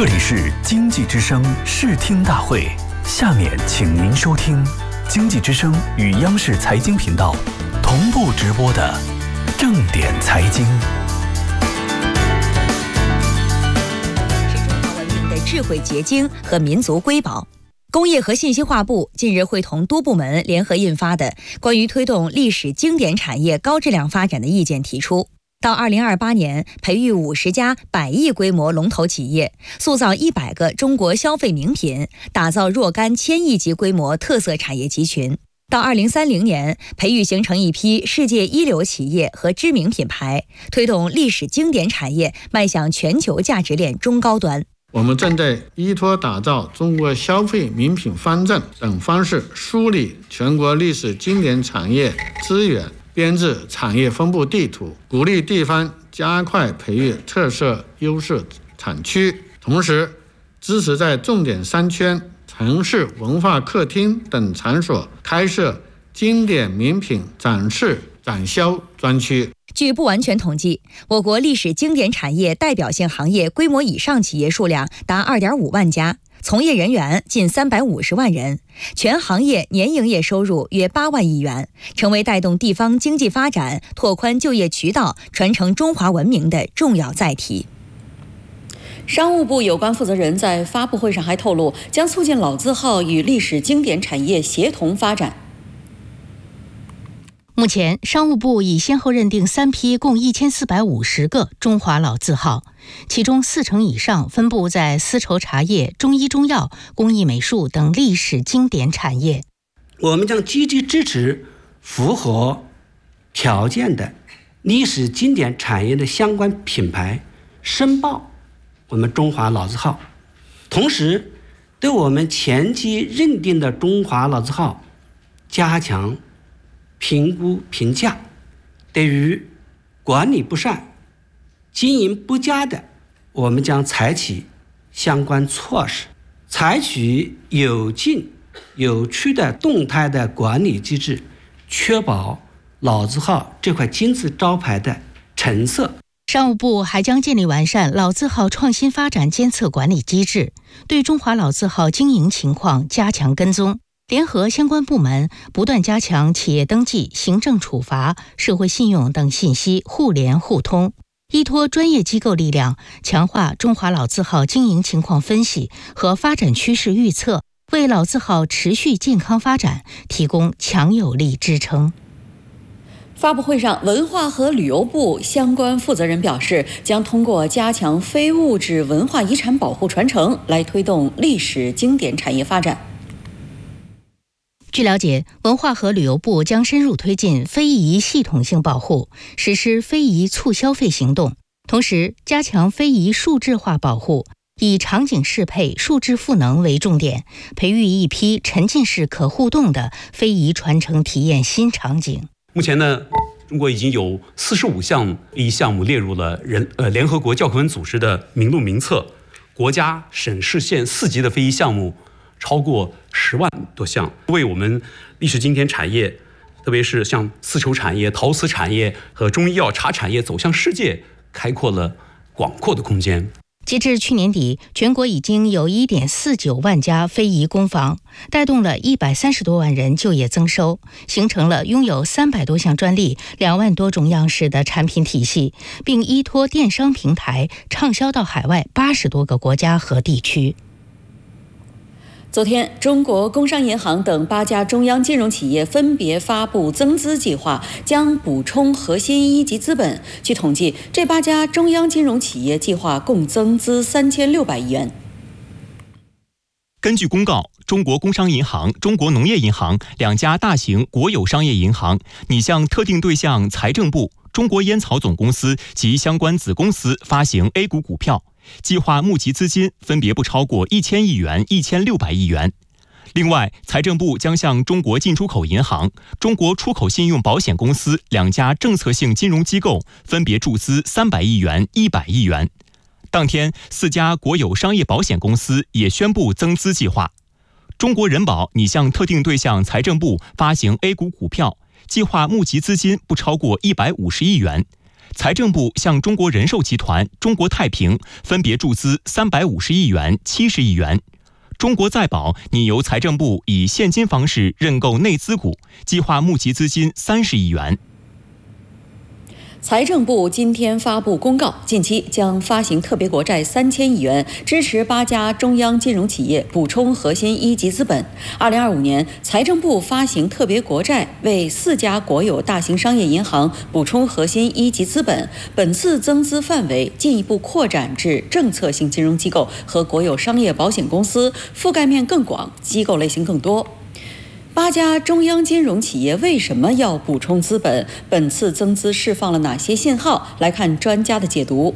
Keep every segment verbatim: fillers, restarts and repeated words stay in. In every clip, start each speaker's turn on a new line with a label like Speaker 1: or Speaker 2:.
Speaker 1: 这里是经济之声视听大会，下面请您收听经济之声与央视财经频道同步直播的正点财经。
Speaker 2: 是中华文明的智慧结晶和民族瑰宝。工业和信息化部近日会同多部门联合印发的《关于推动历史经典产业高质量发展的意见》提出，到二零二八年培育五十家百亿规模龙头企业，塑造一百个中国消费名品，打造若干千亿级规模特色产业集群。到二零三零年，培育形成一批世界一流企业和知名品牌，推动历史经典产业迈向全球价值链中高端。
Speaker 3: 我们正在依托打造中国消费名品方阵等方式，梳理全国历史经典产业资源，编制产业分布地图，鼓励地方加快培育特色优势产区，同时支持在重点商圈、城市文化客厅等场所开设经典名品展示展销专区。
Speaker 2: 据不完全统计，我国历史经典产业代表性行业规模以上企业数量达 二点五万家，从业人员近三百五十万人，全行业年营业收入约八万亿元，成为带动地方经济发展、拓宽就业渠道、传承中华文明的重要载体。
Speaker 4: 商务部有关负责人在发布会上还透露，将促进老字号与历史经典产业协同发展。
Speaker 5: 目前，商务部已先后认定三批共一千四百五十个中华老字号，其中四成以上分布在丝绸茶叶、中医中药、工艺美术等历史经典产业。
Speaker 6: 我们将积极支持符合条件的历史经典产业的相关品牌申报我们中华老字号，同时对我们前期认定的中华老字号加强评估评价，对于管理不善、经营不佳的，我们将采取相关措施，采取有进有出的动态的管理机制，确保老字号这块金字招牌的成色。
Speaker 5: 商务部还将建立完善老字号创新发展监测管理机制，对中华老字号经营情况加强跟踪，联合相关部门不断加强企业登记、行政处罚、社会信用等信息互联互通，依托专业机构力量，强化中华老字号经营情况分析和发展趋势预测，为老字号持续健康发展提供强有力支撑。
Speaker 4: 发布会上，文化和旅游部相关负责人表示，将通过加强非物质文化遗产保护传承，来推动历史经典产业发展。
Speaker 5: 据了解，文化和旅游部将深入推进非遗系统性保护，实施非遗促消费行动，同时加强非遗数字化保护，以场景适配、数字赋能为重点，培育一批沉浸式可互动的非遗传承体验新场景。
Speaker 7: 目前呢，中国已经有四十五项非遗项目列入了人呃联合国教科文组织的名录名册，国家、省、市、县四级的非遗项目超过十万多项，为我们历史经典产业，特别是像丝绸产业、陶瓷产业和中医药茶产业走向世界，开阔了广阔的空间。
Speaker 5: 截至去年底，全国已经有 一点四九万家非遗工坊，带动了一百三十多万人就业增收，形成了拥有三百多项专利、两万多种样式的产品体系，并依托电商平台畅销到海外八十多个国家和地区。
Speaker 4: 昨天，中国工商银行等八家中央金融企业分别发布增资计划，将补充核心一级资本。据统计，这八家中央金融企业计划共增资三千六百亿元。
Speaker 8: 根据公告，中国工商银行、中国农业银行两家大型国有商业银行拟向特定对象财政部、中国烟草总公司及相关子公司发行 A 股股票，计划募集资金分别不超过一千亿元、一千六百亿元。另外，财政部将向中国进出口银行、中国出口信用保险公司两家政策性金融机构分别注资三百亿元、一百亿元。当天，四家国有商业保险公司也宣布增资计划。中国人保拟向特定对象财政部发行 A 股股票，计划募集资金不超过一百五十亿元。 财政部向中国人寿集团、中国太平分别注资三百五十亿元、七十亿元。中国再保拟由财政部以现金方式认购内资股，计划募集资金三十亿元。
Speaker 4: 财政部今天发布公告，近期将发行特别国债三千亿元，支持八家中央金融企业补充核心一级资本。二零二五年，财政部发行特别国债，为四家国有大型商业银行补充核心一级资本。本次增资范围进一步扩展至政策性金融机构和国有商业保险公司，覆盖面更广，机构类型更多。八家中央金融企业为什么要补充资本？本次增资释放了哪些信号？来看专家的解读。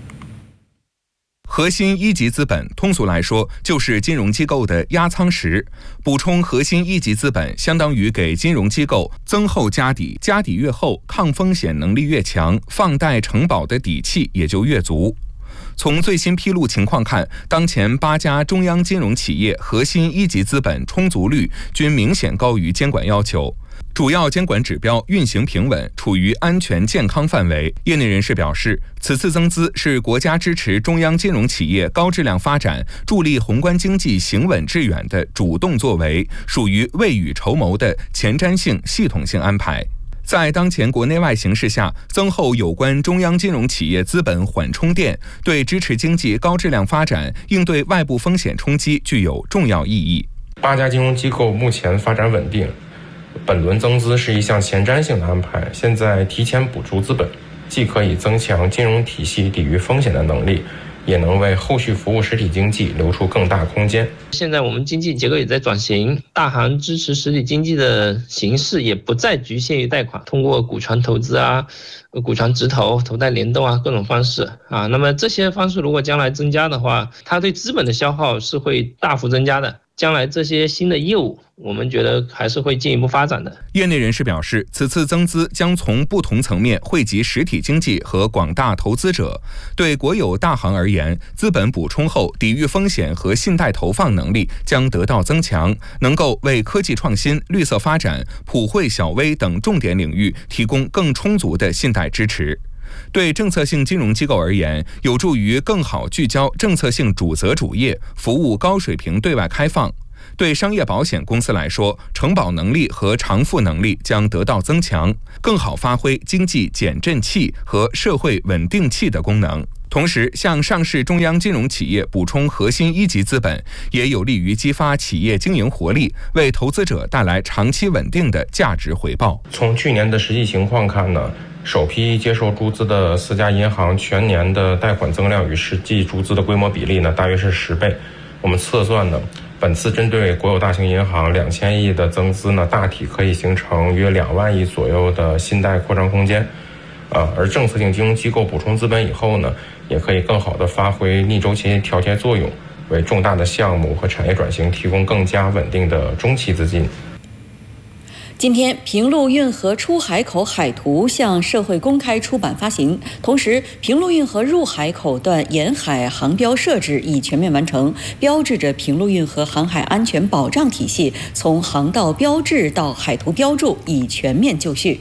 Speaker 9: 核心一级资本，通俗来说就是金融机构的压舱石。补充核心一级资本，相当于给金融机构增厚家底，家底越厚，抗风险能力越强，放贷承保的底气也就越足。从最新披露情况看，当前八家中央金融企业核心一级资本充足率均明显高于监管要求，主要监管指标运行平稳，处于安全健康范围。业内人士表示，此次增资是国家支持中央金融企业高质量发展、助力宏观经济行稳致远的主动作为，属于未雨绸缪的前瞻性、系统性安排。在当前国内外形势下，增厚有关中央金融企业资本缓冲垫，对支持经济高质量发展、应对外部风险冲击具有重要意义。
Speaker 10: 八家金融机构目前发展稳定，本轮增资是一项前瞻性的安排。现在提前补足资本，既可以增强金融体系抵御风险的能力，也能为后续服务实体经济留出更大空间。
Speaker 11: 现在我们经济结构也在转型，大行支持实体经济的形式也不再局限于贷款，通过股权投资啊、股权直投、投贷联动啊各种方式啊。那么这些方式如果将来增加的话，它对资本的消耗是会大幅增加的。将来这些新的业务，我们觉得还是会进一步发展的。
Speaker 9: 业内人士表示，此次增资将从不同层面惠及实体经济和广大投资者。对国有大行而言，资本补充后，抵御风险和信贷投放能力将得到增强，能够为科技创新、绿色发展、普惠小微等重点领域提供更充足的信贷支持。对政策性金融机构而言，有助于更好聚焦政策性主责主业，服务高水平对外开放。对商业保险公司来说，承保能力和偿付能力将得到增强，更好发挥经济减震器和社会稳定器的功能。同时，向上市中央金融企业补充核心一级资本，也有利于激发企业经营活力，为投资者带来长期稳定的价值回报。
Speaker 10: 从去年的实际情况看呢，首批接受注资的四家银行全年的贷款增量与实际注资的规模比例呢，大约是十倍。我们测算呢，本次针对国有大型银行两千亿的增资呢，大体可以形成约两万亿左右的信贷扩张空间。啊，而政策性金融机构补充资本以后呢，也可以更好的发挥逆周期调节作用，为重大的项目和产业转型提供更加稳定的中期资金。
Speaker 4: 今天，平陆运河出海口海图向社会公开出版发行，同时，平陆运河入海口段沿海航标设置已全面完成，标志着平陆运河航海安全保障体系从航道标志到海图标注已全面就绪。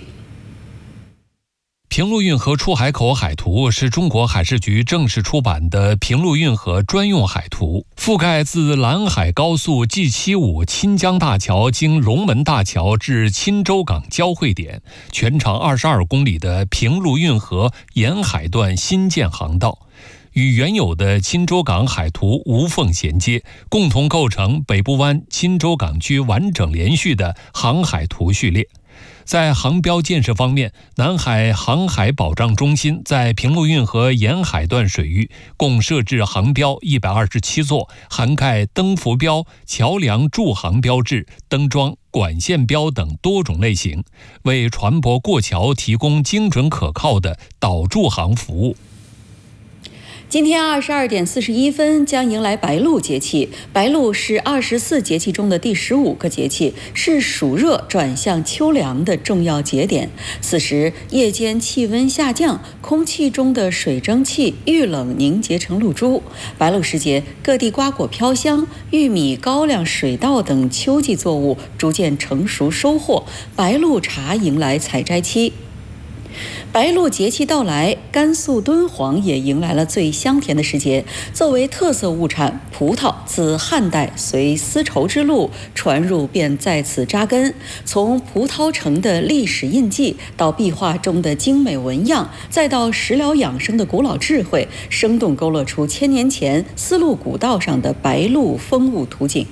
Speaker 12: 平陆运河出海口海图是中国海事局正式出版的平陆运河专用海图，覆盖自兰海高速 G 七十五 钦江大桥经龙门大桥至钦州港交汇点，全长二十二公里的平陆运河沿海段新建航道，与原有的钦州港海图无缝衔接，共同构成北部湾钦州港区完整连续的航海图序列。在航标建设方面，南海航海保障中心在平陆运河沿海段水域共设置航标一百二十七座，涵盖灯浮标、桥梁驻航标志、灯桩、管线标等多种类型，为船舶过桥提供精准可靠的导驻航服务。
Speaker 4: 今天二十二点四十一分将迎来白露节气，白露是二十四节气中的第十五个节气，是暑热转向秋凉的重要节点。此时夜间气温下降，空气中的水蒸气遇冷凝结成露珠。白露时节，各地瓜果飘香，玉米、高粱、水稻等秋季作物逐渐成熟收获，白露茶迎来采摘期。 白露节气到来，甘肃敦煌也迎来了最香甜的时节。作为特色物产，葡萄自汉代随丝绸之路传入，便在此扎根。从葡萄城的历史印记，到壁画中的精美纹样，再到食疗养生的古老智慧，生动勾勒出千年前丝路古道上的白露风物图景。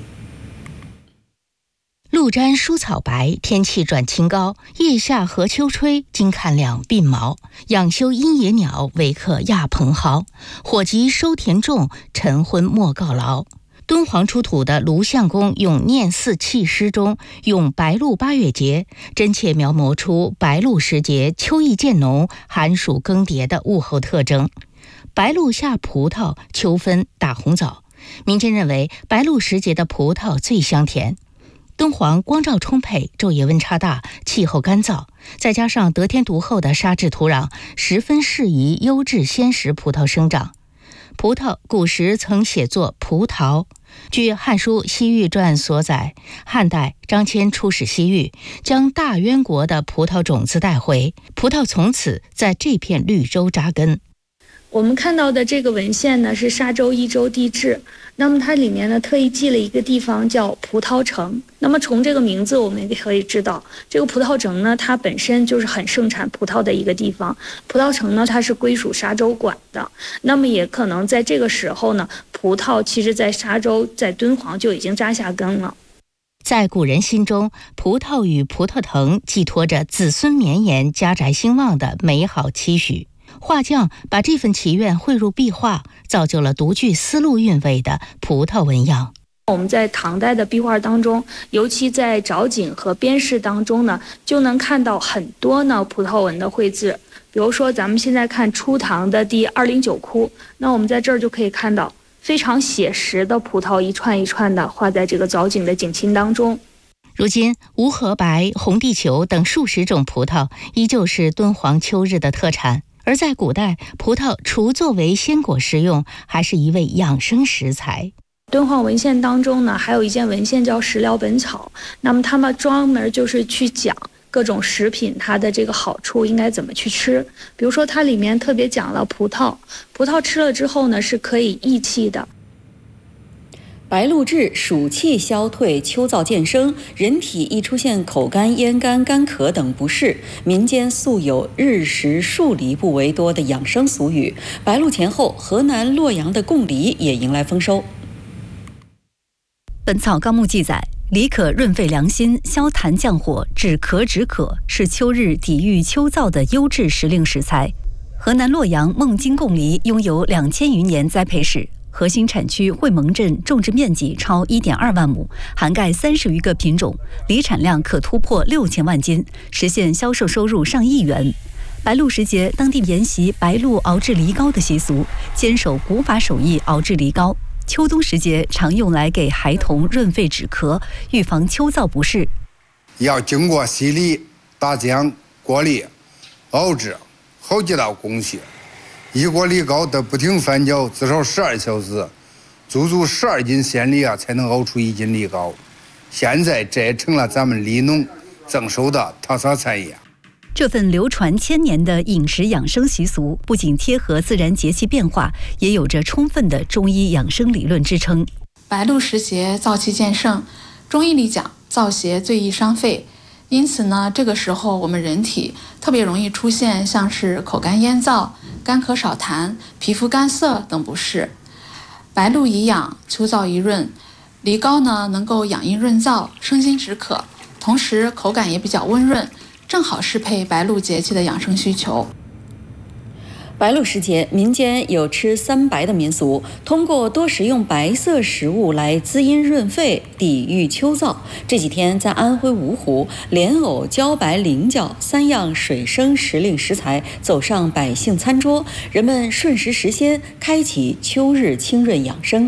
Speaker 5: 露沾蔬草白，天气转晴高。叶下荷秋吹，经看两鬓毛。养修阴野鸟，为客亚蓬蒿。火急收田种，晨昏莫告劳。敦煌出土的卢相公用念四气诗中，用白露八月节，真切描摹出白露时节秋意渐浓、寒暑更迭的物候特征。白露下葡萄，秋分打红枣。民间认为，白露时节的葡萄最香甜。敦煌光照充沛，昼夜温差大，气候干燥，再加上得天独厚的沙质土壤，十分适宜优质鲜食葡萄生长。葡萄古时曾写作葡萄，据《汉书·西域传》所载，汉代张骞出使西域，将大渊国的葡萄种子带回，葡萄从此在这片绿洲扎根。
Speaker 13: 我们看到的这个文献呢，是沙州一州地志，那么它里面呢特意记了一个地方叫葡萄城。那么从这个名字我们也可以知道，这个葡萄城呢，它本身就是很盛产葡萄的一个地方。葡萄城呢，它是归属沙州管的。那么也可能在这个时候呢，葡萄其实在沙州、在敦煌就已经扎下根了。
Speaker 5: 在古人心中，葡萄与葡萄藤寄托着子孙绵延、家宅兴旺的美好期许。画匠把这份祈愿绘入壁画，造就了独具丝路韵味的葡萄纹样。
Speaker 13: 我们在唐代的壁画当中，尤其在藻井和边饰当中呢，就能看到很多呢葡萄纹的绘制。比如说咱们现在看初唐的第二零九窟，那我们在这儿就可以看到非常写实的葡萄一串一串的画在这个藻井的井沁当中。
Speaker 5: 如今无核白、红地球等数十种葡萄依旧是敦煌秋日的特产。而在古代，葡萄除作为鲜果食用，还是一味养生食材。
Speaker 13: 敦煌文献当中呢，还有一件文献叫《食疗本草》，那么他们专门就是去讲各种食品它的这个好处应该怎么去吃。比如说它里面特别讲了葡萄，葡萄吃了之后呢是可以益气的。
Speaker 4: 白露至，暑气消退，秋燥渐生，人体易出现口干、咽干、干咳等不适。民间素有日食数梨不为多的养生俗语。白露前后，河南洛阳的贡梨也迎来丰收。《
Speaker 14: 本草纲目》记载，梨可润肺凉心、消痰降火、止咳止渴，是秋日抵御秋燥的优质时令食材。河南洛阳孟津贡梨拥有两千余年栽培史。核心产区会盟镇种植面积超 一点二万亩，涵盖三十余个品种，梨产量可突破六千万斤，实现销售收入上亿元。白露时节，当地沿袭白露熬制梨膏的习俗，坚守古法手艺熬制梨膏。秋冬时节常用来给孩童润肺止咳，预防秋燥不适。
Speaker 15: 要经过洗梨、打浆、过滤、熬制好几道工序。一锅梨膏得不停翻搅，至少十二小时，足足十二斤鲜梨啊，才能熬出一斤梨膏。现在这也成了咱们梨农增收的特色产业。
Speaker 14: 这份流传千年的饮食养生习俗，不仅贴合自然节气变化，也有着充分的中医养生理论支撑。
Speaker 16: 白露时节燥气渐盛，中医里讲燥邪最易伤肺，因此呢，这个时候我们人体特别容易出现像是口干咽燥、干咳少痰、皮肤干涩等不适。白露宜养，秋燥宜润，梨膏呢能够养阴润燥、生津止渴，同时口感也比较温润，正好适配白露节气的养生需求。
Speaker 4: 白露时节，民间有吃三白的民俗，通过多食用白色食物来滋阴润肺，抵御秋燥。这几天在安徽芜湖，莲藕、茭白、菱角三样水生时令食材走上百姓餐桌，人们顺时时鲜，开启秋日清润养生。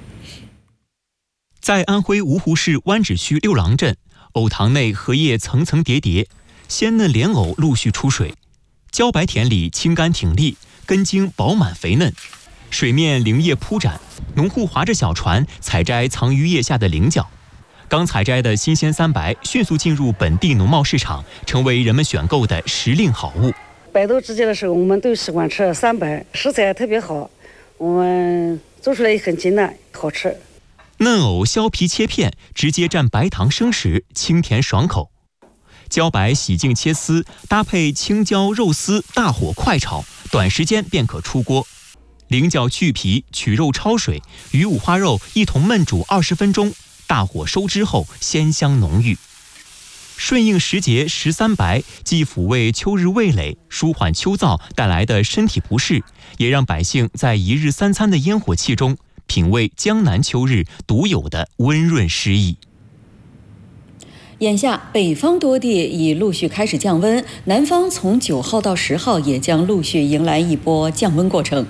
Speaker 8: 在安徽芜湖市湾仔区六郎镇，藕塘内荷叶层层叠叠，鲜嫩莲藕陆续出水。茭白田里青干挺立，根茎饱满肥嫩，水面菱叶铺展，农户划着小船采摘藏于叶下的菱角。刚采摘的新鲜三白迅速进入本地农贸市场，成为人们选购的时令好物。
Speaker 17: 白豆直接的时候，我们都习惯吃三白，食材特别好，我们做出来也很简单，好吃。
Speaker 8: 嫩藕削皮切片，直接蘸白糖生食，清甜爽口。茭白洗净切丝，搭配青椒肉丝，大火快炒，短时间便可出锅。菱角去皮，取肉焯水，与五花肉一同焖煮二十分钟，大火收汁后鲜香浓郁。顺应时节食三白，既抚慰秋日味蕾，舒缓秋燥带来的身体不适，也让百姓在一日三餐的烟火气中，品味江南秋日独有的温润诗意。
Speaker 4: 眼下，北方多地已陆续开始降温，南方从九号到十号也将陆续迎来一波降温过程。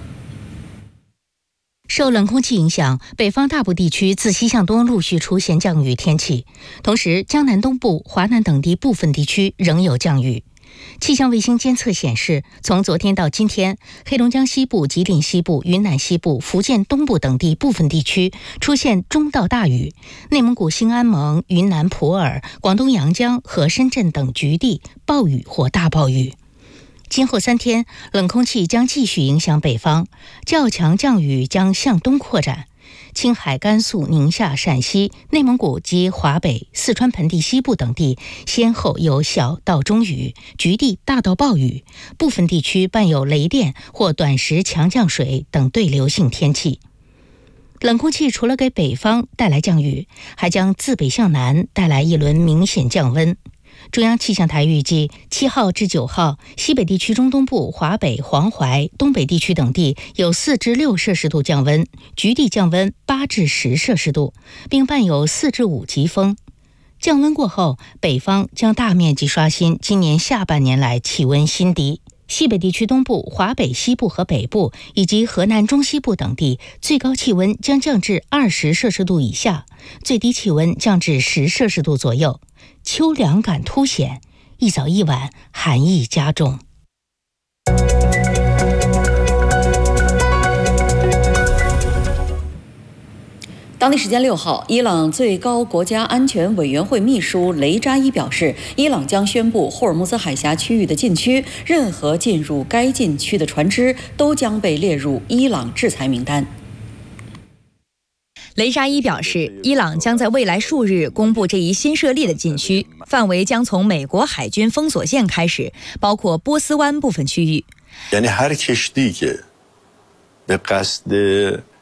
Speaker 5: 受冷空气影响，北方大部地区自西向东陆续出现降雨天气，同时江南东部、华南等地部分地区仍有降雨。气象卫星监测显示，从昨天到今天，黑龙江西部、吉林西部、云南西部、福建东部等地部分地区出现中到大雨，内蒙古兴安盟、云南普洱、广东阳江和深圳等局地暴雨或大暴雨。今后三天，冷空气将继续影响北方，较强降雨将向东扩展。青海、甘肃、宁夏、陕西、内蒙古及华北、四川盆地西部等地先后有小到中雨，局地大到暴雨，部分地区伴有雷电或短时强降水等对流性天气。冷空气除了给北方带来降雨，还将自北向南带来一轮明显降温。中央气象台预计，七号至九号，西北地区中东部、华北、黄淮、东北地区等地有四至六摄氏度降温，局地降温八至十摄氏度，并伴有四至五级风。降温过后，北方将大面积刷新今年下半年来气温新低。西北地区东部、华北西部和北部以及河南中西部等地，最高气温将降至二十摄氏度以下，最低气温降至十摄氏度左右。秋凉感凸显，一早一晚寒意加重。
Speaker 4: 当地时间六号，伊朗最高国家安全委员会秘书雷扎伊表示，伊朗将宣布霍尔木兹海峡区域的禁区，任何进入该禁区的船只都将被列入伊朗制裁名单。
Speaker 2: 雷扎伊表示，伊朗将在未来数日公布这一新设立的禁区，范围将从美国海军封锁线开始，包括波斯湾部分区域。
Speaker 18: یعنی هر کشتی که به قصد